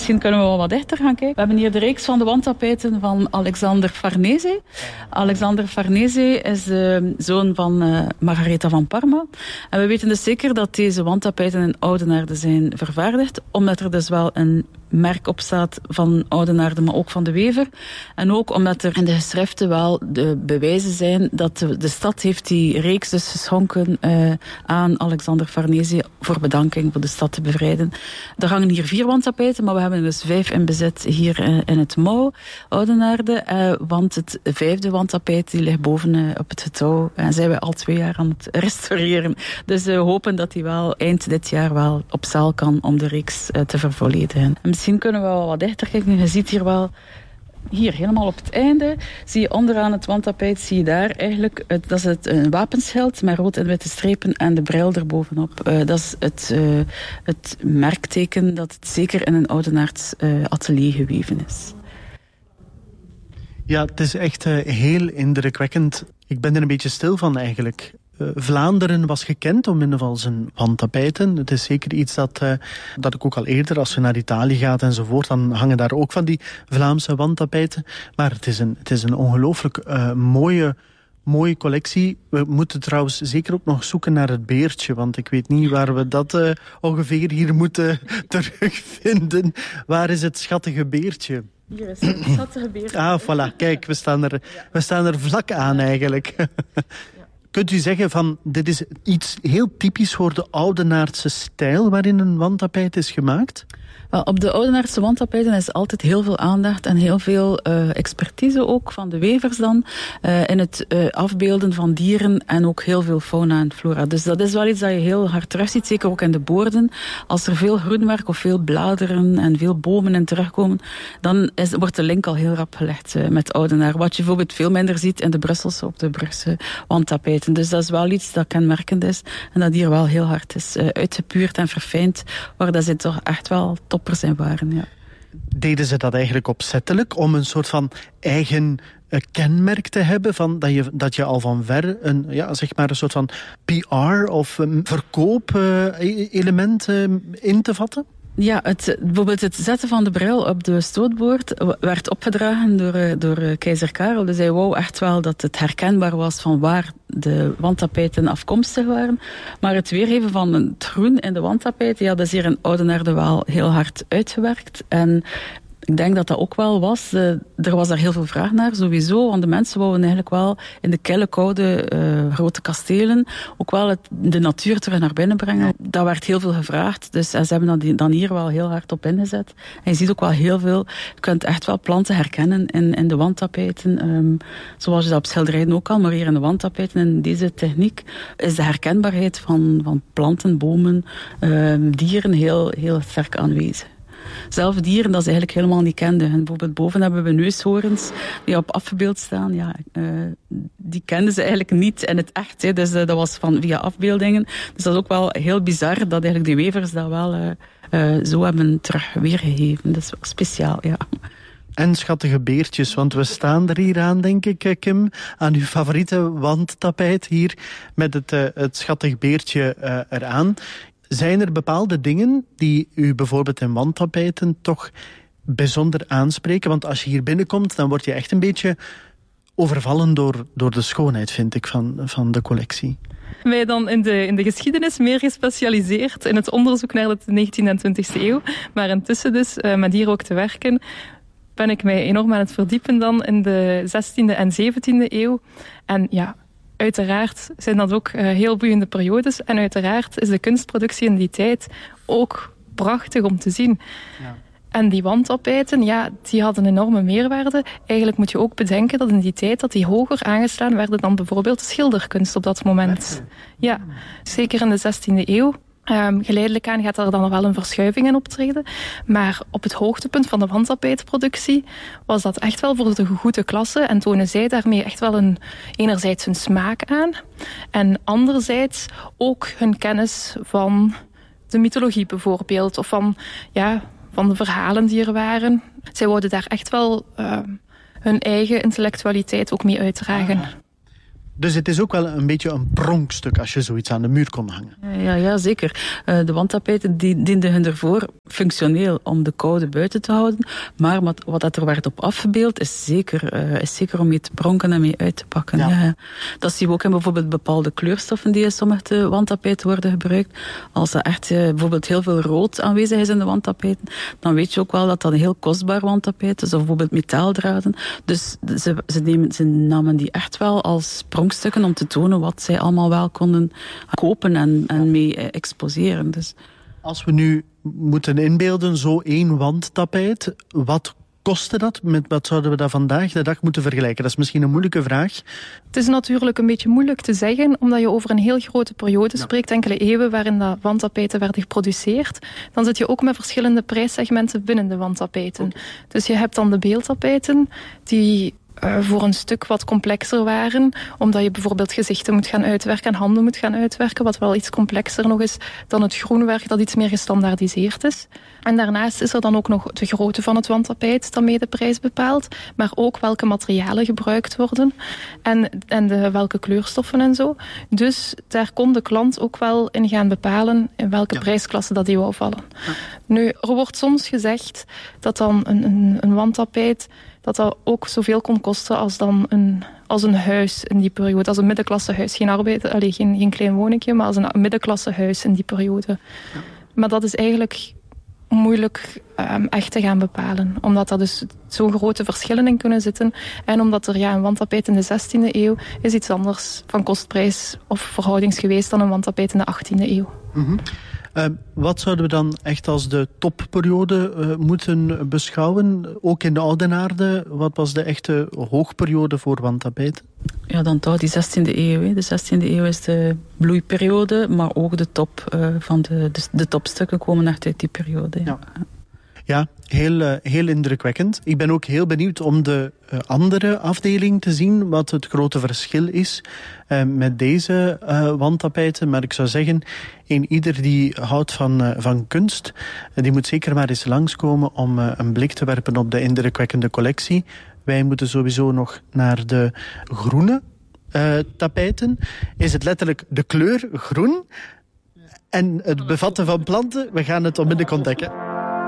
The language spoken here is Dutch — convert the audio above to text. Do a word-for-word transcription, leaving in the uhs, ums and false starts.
Misschien kunnen we wel wat dichter gaan kijken. We hebben hier de reeks van de wandtapijten van Alexander Farnese. Alexander Farnese is de zoon van uh, Margaretha van Parma. En we weten dus zeker dat deze wandtapijten in Oudenaarde zijn vervaardigd, omdat er dus wel een merk op staat van Oudenaarde, maar ook van de wever. En ook omdat er in de geschriften wel de bewijzen zijn dat de, de stad heeft die reeks dus geschonken uh, aan Alexander Farnese voor bedanking voor de stad te bevrijden. Er hangen hier vier wandtapijten, maar we hebben dus vijf in bezit hier uh, in het Mouw, Oudenaarde. Uh, want het vijfde wandtapijt die ligt boven uh, op het getouw. En zijn we al twee jaar aan het restaureren. Dus uh, we hopen dat die wel eind dit jaar wel op zaal kan om de reeks uh, te vervolledigen. Misschien kunnen we wel wat dichter kijken. Je ziet hier wel, hier helemaal op het einde, zie je onderaan het wandtapijt, zie je daar eigenlijk, het, dat is het, een wapenschild met rood en witte strepen en de bril erbovenop. Uh, dat is het, uh, het merkteken dat het zeker in een Oudenaards uh, atelier geweven is. Ja, het is echt uh, heel indrukwekkend. Ik ben er een beetje stil van eigenlijk. Uh, Vlaanderen was gekend omwille van zijn wandtapijten. Het is zeker iets dat, uh, dat ik ook al eerder, als je naar Italië gaat enzovoort, dan hangen daar ook van die Vlaamse wandtapijten. Maar het is een, het is een ongelooflijk uh, mooie, mooie collectie. We moeten trouwens zeker ook nog zoeken naar het beertje, want ik weet niet waar we dat uh, ongeveer hier moeten terugvinden. Waar is het schattige beertje? Hier is het schattige beertje. Ah, voilà. Kijk, we staan er, we staan er vlak aan eigenlijk. Kunt u zeggen van, dit is iets heel typisch voor de Oudenaardse stijl waarin een wandtapijt is gemaakt? Wel, op de Oudenaardse wandtapijten is altijd heel veel aandacht en heel veel uh, expertise ook van de wevers dan. Uh, in het uh, afbeelden van dieren en ook heel veel fauna en flora. Dus dat is wel iets dat je heel hard terug ziet, zeker ook in de boorden. Als er veel groenwerk of veel bladeren en veel bomen in terugkomen, dan is, wordt de link al heel rap gelegd uh, met Oudenaarde. Wat je bijvoorbeeld veel minder ziet in de Brusselse of de Brugse wandtapijten. Dus dat is wel iets dat kenmerkend is en dat hier wel heel hard is uh, uitgepuurd en verfijnd, waar dat ze toch echt wel toppers in waren, ja. Deden ze dat eigenlijk opzettelijk om een soort van eigen uh, kenmerk te hebben, van dat je dat je al van ver een ja zeg maar een soort van P R of um, verkoop uh, element uh, in te vatten? Ja, het, bijvoorbeeld het zetten van de bril op de stootboord werd opgedragen door, door keizer Karel. Dus hij wou echt wel dat het herkenbaar was van waar de wandtapijten afkomstig waren. Maar het weergeven van het groen in de wandtapijten, ja, dat is hier in Oudenaarde wel heel hard uitgewerkt. En ik denk dat dat ook wel was. Uh, er was daar heel veel vraag naar, sowieso. Want de mensen wouden eigenlijk wel in de kille, koude, uh, grote kastelen ook wel het, de natuur terug naar binnen brengen. Daar werd heel veel gevraagd. Dus en ze hebben dan, dan hier wel heel hard op ingezet. En je ziet ook wel heel veel. Je kunt echt wel planten herkennen in, in de wandtapijten. Um, zoals je dat op schilderijen ook al, maar hier in de wandtapijten. En deze techniek is de herkenbaarheid van, van planten, bomen, um, dieren heel, heel sterk aanwezig. Zelf dieren dat ze eigenlijk helemaal niet kenden. En bijvoorbeeld boven hebben we neushoorns die op afgebeeld staan. Ja, uh, die kenden ze eigenlijk niet in het echt. Hè. Dus uh, dat was van via afbeeldingen. Dus dat is ook wel heel bizar dat eigenlijk die wevers dat wel uh, uh, zo hebben terug weergegeven. Dat is wel speciaal, ja. En schattige beertjes, want we staan er hier aan, denk ik, Kim, aan uw favoriete wandtapijt hier met het, uh, het schattig beertje uh, eraan. Zijn er bepaalde dingen die u bijvoorbeeld in wandtapijten toch bijzonder aanspreken? Want als je hier binnenkomt, dan word je echt een beetje overvallen door, door de schoonheid, vind ik, van, van de collectie. Wij dan in de, in de geschiedenis meer gespecialiseerd in het onderzoek naar de negentiende en twintigste eeuw. Maar intussen dus, uh, met hier ook te werken, ben ik mij enorm aan het verdiepen dan in de zestiende en zeventiende eeuw. En ja, uiteraard zijn dat ook uh, heel boeiende periodes. En uiteraard is de kunstproductie in die tijd ook prachtig om te zien. Ja. En die wandtapijten, ja, die hadden een enorme meerwaarde. Eigenlijk moet je ook bedenken dat in die tijd dat die hoger aangestaan werden dan bijvoorbeeld de schilderkunst op dat moment. Ja, zeker in de zestiende eeuw. Um, geleidelijk aan gaat er dan wel een verschuiving in optreden. Maar op het hoogtepunt van de wandtapijtproductie was dat echt wel voor de goede klasse. En tonen zij daarmee echt wel een, enerzijds hun smaak aan. En anderzijds ook hun kennis van de mythologie bijvoorbeeld. Of van, ja, van de verhalen die er waren. Zij wouden daar echt wel uh, hun eigen intellectualiteit ook mee uitdragen. Dus het is ook wel een beetje een pronkstuk als je zoiets aan de muur kon hangen. Ja, ja zeker. Uh, de wandtapijten die dienden hun ervoor functioneel om de koude buiten te houden. Maar wat, wat dat er werd op afgebeeld is zeker, uh, is zeker om mee te pronken en mee uit te pakken. Ja. Ja. Dat zien we ook in bijvoorbeeld bepaalde kleurstoffen die in sommige wandtapijten worden gebruikt. Als er echt uh, bijvoorbeeld heel veel rood aanwezig is in de wandtapijten, dan weet je ook wel dat dat een heel kostbaar wandtapijt is. Of bijvoorbeeld metaaldraden. Dus ze, ze, nemen, ze namen die echt wel als pronkstukken om te tonen wat zij allemaal wel konden kopen en, en mee exposeren. Dus. Als we nu moeten inbeelden, zo één wandtapijt, wat kostte dat? Met wat zouden we dat vandaag de dag moeten vergelijken? Dat is misschien een moeilijke vraag. Het is natuurlijk een beetje moeilijk te zeggen, omdat je over een heel grote periode spreekt, enkele eeuwen waarin dat wandtapijten werden geproduceerd. Dan zit je ook met verschillende prijssegmenten binnen de wandtapijten. Okay. Dus je hebt dan de beeldtapijten, die Uh, voor een stuk wat complexer waren, omdat je bijvoorbeeld gezichten moet gaan uitwerken en handen moet gaan uitwerken, wat wel iets complexer nog is dan het groenwerk dat iets meer gestandaardiseerd is. En daarnaast is er dan ook nog de grootte van het wandtapijt dat mee de prijs bepaalt, maar ook welke materialen gebruikt worden en, en de, welke kleurstoffen en zo. Dus daar kon de klant ook wel in gaan bepalen in welke ja. prijsklasse dat die wou vallen. Ja. Nu, er wordt soms gezegd dat dan een, een, een wandtapijt dat dat ook zoveel kon kosten als dan een, als een huis in die periode. Als een middenklassehuis. Geen arbeid, allee, geen, geen klein woningje, maar als een middenklassehuis in die periode. Ja. Maar dat is eigenlijk moeilijk um, echt te gaan bepalen. Omdat er dus zo'n grote verschillen in kunnen zitten. En omdat er ja, een wandtapijt in de zestiende eeuw is iets anders van kostprijs of verhoudingsgewijs dan een wandtapijt in de achttiende eeuw. Mm-hmm. Uh, wat zouden we dan echt als de topperiode uh, moeten beschouwen? Ook in de Oudenaarde, wat was de echte hoogperiode voor wandtapijten? Ja, dan toch die zestiende eeuw. Hè. De zestiende eeuw is de bloeiperiode, maar ook de top uh, van de, de, de topstukken komen echt uit die periode. Ja, ja. ja heel, uh, heel indrukwekkend. Ik ben ook heel benieuwd om de uh, andere afdeling te zien, wat het grote verschil is uh, met deze uh, wandtapijten. Maar ik zou zeggen, een ieder die houdt van, uh, van kunst, uh, die moet zeker maar eens langskomen om uh, een blik te werpen op de indrukwekkende collectie. Wij moeten sowieso nog naar de groene uh, tapijten. Is het letterlijk de kleur groen en het bevatten van planten? We gaan het onmiddellijk ontdekken.